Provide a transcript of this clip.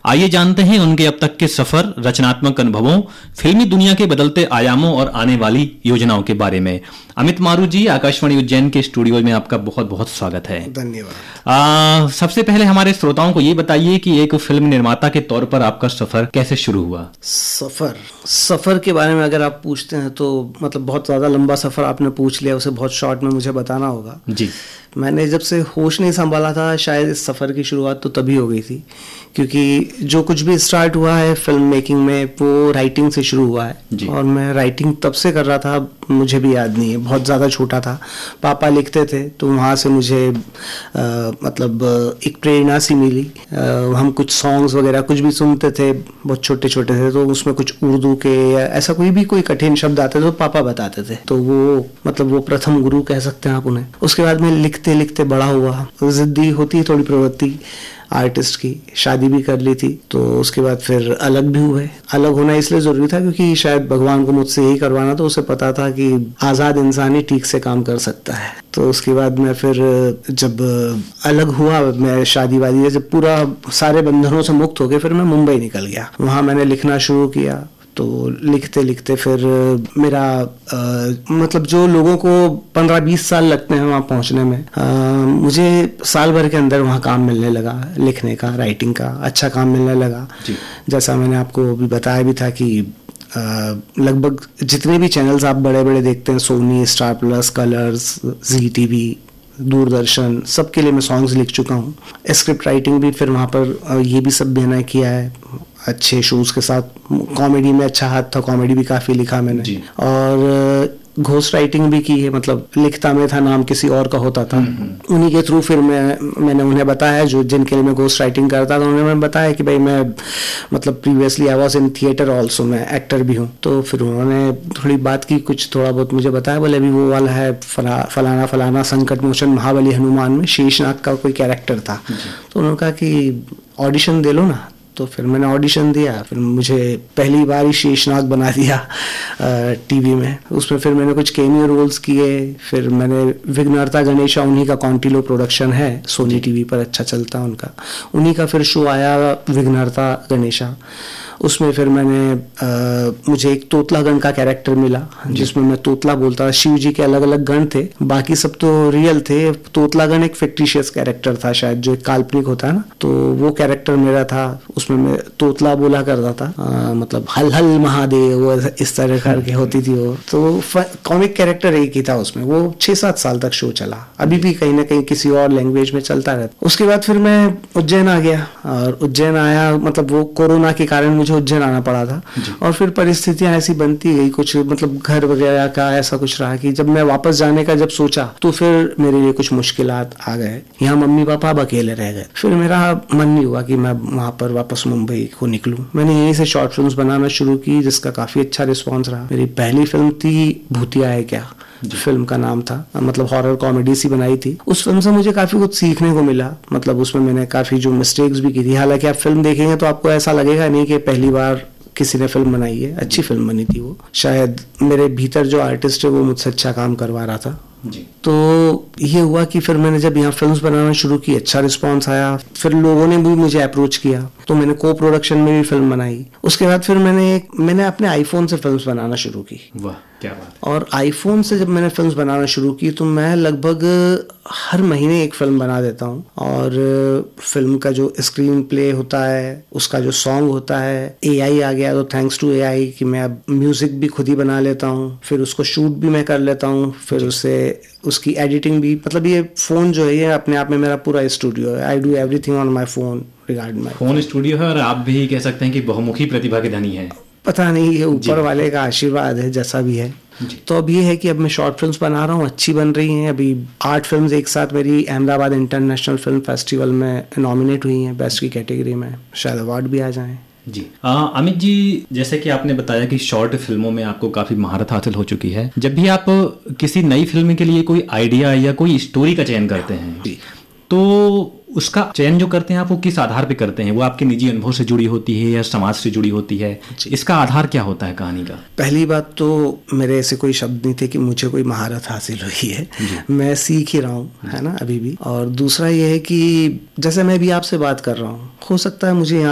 आइए जानते हैं उनके अब तक के सफर, रचनात्मक अनुभवों, फिल्मी दुनिया के बदलते आयामों और आने वाली योजनाओं के बारे में। अमित मारू जी, आकाशवाणी उज्जैन के स्टूडियो में आपका बहुत बहुत स्वागत है। धन्यवाद। सबसे पहले हमारे श्रोताओं को ये बताइए कि एक फिल्म निर्माता के तौर पर आपका सफर कैसे शुरू हुआ? सफर के बारे में अगर आप पूछते हैं तो मतलब बहुत ज़्यादा लंबा सफर आपने पूछ लिया, उसे बहुत शॉर्ट में मुझे बताना होगा। जी, मैंने जब से होश नहीं संभाला था, शायद इस सफ़र की शुरुआत तो तभी हो गई थी, क्योंकि जो कुछ भी स्टार्ट हुआ है फिल्म मेकिंग में वो राइटिंग से शुरू हुआ है। और मैं राइटिंग तब से कर रहा था, मुझे भी याद नहीं है, बहुत ज़्यादा छोटा था। पापा लिखते थे तो वहाँ से मुझे मतलब एक प्रेरणा सी मिली। हम कुछ सॉन्ग्स वगैरह कुछ भी सुनते थे, बहुत छोटे छोटे थे, तो उसमें कुछ उर्दू के या ऐसा कोई कठिन शब्द आते थे तो पापा बताते थे, तो वो मतलब वो प्रथम गुरु कह सकते हैं आप उन्हें। उसके बाद में लिखते लिखते बड़ा हुआ, जिद्दी होती है थोड़ी प्रवृत्ति आर्टिस्ट की, शादी भी कर ली थी, तो उसके बाद फिर अलग भी हुए। अलग होना इसलिए जरूरी था क्योंकि शायद भगवान को मुझसे यही करवाना था, उसे पता था कि आज़ाद इंसान ही ठीक से काम कर सकता है। तो उसके बाद मैं फिर जब अलग हुआ, मैं शादी वादी जब पूरा सारे बंधनों से मुक्त हो गए, फिर मैं मुंबई निकल गया। वहाँ मैंने लिखना शुरू किया। तो लिखते लिखते फिर मेरा मतलब जो लोगों को 15-20 साल लगते हैं वहाँ पहुँचने में, मुझे साल भर के अंदर वहाँ काम मिलने लगा, लिखने का, राइटिंग का अच्छा काम मिलने लगा। जैसा मैंने आपको अभी बताया भी था कि लगभग जितने भी चैनल्स आप बड़े बड़े देखते हैं, सोनी, स्टार प्लस, कलर्स, जी टीवी, दूरदर्शन, सबके लिए मैं सॉन्ग्स लिख चुका हूँ। स्क्रिप्ट राइटिंग भी फिर वहाँ पर ये भी सब मैंने किया है, अच्छे शोज के साथ। कॉमेडी में अच्छा हाथ था, कॉमेडी भी काफ़ी लिखा मैंने। और घोस्ट राइटिंग भी की है, मतलब लिखता में था, नाम किसी और का होता था। उन्हीं के थ्रू फिर मैंने उन्हें बताया, जो जिनके लिए मैं घोस्ट राइटिंग करता था, उन्हें मैं बताया कि भाई मैं मतलब previously I was in theatre also, मैं एक्टर भी हूँ। तो फिर उन्होंने थोड़ी बात की, कुछ थोड़ा बहुत मुझे बताया, बोले अभी वो वाला है फलाना फलाना संकट मोचन महाबली हनुमान में शेषनाग का कोई कैरेक्टर था। तो उन्होंने कहा कि ऑडिशन दे लो ना। तो फिर मैंने ऑडिशन दिया, फिर मुझे पहली बार ही शेषनाग बना दिया टीवी में। उसमें फिर मैंने कुछ कैमियो रोल्स किए। फिर मैंने विघ्नहर्ता गणेशा, उन्हीं का कॉन्टिलो प्रोडक्शन है, सोनी टीवी पर अच्छा चलता है उनका, उन्हीं का फिर शो आया विघ्नहर्ता गणेशा। उसमें फिर मुझे एक तोतला गण का कैरेक्टर मिला, जिसमें मैं तोतला बोलता था। शिव जी के अलग अलग गण थे, बाकी सब तो रियल थे। तोतला गण एक फिक्टिशियस कैरेक्टर था शायद, जो एक काल्पनिक होता है ना, तो वो कैरेक्टर मेरा था। उसमें मैं तोतला बोला करता था, मतलब हल हल महादेव, वो इस तरह करके होती थी वो। तो कॉमिक कैरेक्टर एक ही था उसमें। वो 6-7 साल तक शो चला, अभी भी कहीं ना कहीं किसी और लैंग्वेज में चलता रहता। उसके बाद फिर मैं उज्जैन आ गया, और उज्जैन आया मतलब वो कोरोना के कारण मुझे उज्जैन आना पड़ा था। और फिर परिस्थितियां ऐसी बनती गई, कुछ मतलब घर वगैरह का ऐसा कुछ रहा कि जब मैं वापस जाने का जब सोचा, तो फिर मेरे लिए कुछ मुश्किलात आ गए। यहाँ मम्मी पापा अब अकेले रह गए। फिर मेरा मन नहीं हुआ कि मैं वहां पर वापस मुंबई को निकलूं। मैंने यहीं से शॉर्ट फिल्म्स बनाना शुरू की, जिसका काफी अच्छा रिस्पॉन्स रहा। मेरी पहली फिल्म थी भूतिया है क्या, फिल्म का नाम था, मतलब हॉरर कॉमेडी सी बनाई थी। उस फिल्म से मुझे काफी कुछ सीखने को मिला, मतलब उसमें मैंने काफी जो मिस्टेक्स भी की थी। हालांकि आप फिल्म देखेंगे तो आपको ऐसा लगेगा नहीं कि पहली बार किसी ने फिल्म बनाई है, अच्छी फिल्म बनी थी वो। शायद मेरे भीतर जो आर्टिस्ट है वो मुझसे अच्छा काम करवा रहा था जी। तो ये हुआ कि फिर मैंने जब यहाँ फिल्म्स बनाना शुरू की, अच्छा रिस्पांस आया। फिर लोगों ने भी मुझे अप्रोच किया, तो मैंने को प्रोडक्शन में भी फिल्म बनाई। उसके बाद फिर मैंने अपने आईफोन से फिल्म्स बनाना शुरू की। वाह, क्या बात। और आईफोन से जब मैंने फिल्म्स बनाना शुरू की, तो मैं लगभग हर महीने एक फिल्म बना देता हूँ। और फिल्म का जो स्क्रीन प्ले होता है, उसका जो सॉन्ग होता है, एआई आ गया तो थैंक्स टू एआई कि मैं अब म्यूजिक भी खुद ही बना लेता हूँ, फिर उसको शूट भी मैं कर लेता हूँ, फिर उसकी एडिटिंग भी। मतलब ये फोन जो है, ये अपने आप में मेरा पूरा स्टूडियो है। I do everything on my phone regarding my phone studio है। और आप भी कह सकते हैं कि बहुमुखी प्रतिभा के धनी है। पता नहीं, ये ऊपर वाले का आशीर्वाद है, जैसा भी है। तो अब ये है कि अब मैं शॉर्ट फिल्म्स बना रहा हूँ, अच्छी बन रही हैं। अभी 8 फिल्म्स एक साथ मेरी अहमदाबाद इंटरनेशनल फिल्म फेस्टिवल में नॉमिनेट हुई हैं, बेस्ट की कैटेगरी में। शायद अवार्ड भी आ जाएं जी। अमित जी, जैसे कि आपने बताया कि शॉर्ट फिल्मों में आपको काफी महारत हासिल हो चुकी है। जब भी आप किसी नई फिल्म के लिए कोई आइडिया या कोई स्टोरी का चयन करते हैं जी, तो उसका चयन जो करते हैं आप, वो किस आधार पे करते हैं? वो आपके निजी अनुभव से जुड़ी होती है या समाज से जुड़ी होती है? इसका आधार क्या होता है कहानी का? पहली बात तो मेरे ऐसे कोई शब्द नहीं थे कि मुझे कोई महारत हासिल हुई है, मैं सीख ही रहा हूँ, है ना, अभी भी। और दूसरा ये है कि जैसे मैं भी आपसे बात कर रहा हूँ, हो सकता है मुझे